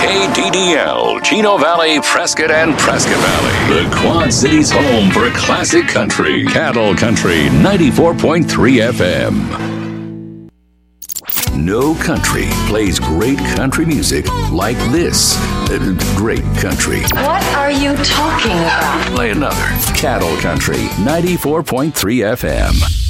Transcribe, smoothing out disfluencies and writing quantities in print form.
KDDL, Chino Valley, Prescott, and Prescott Valley. The Quad Cities' home for classic country. Cattle Country 94.3 FM. No country plays great country music like this. Great country. What are you talking about? Play another. Cattle Country 94.3 FM.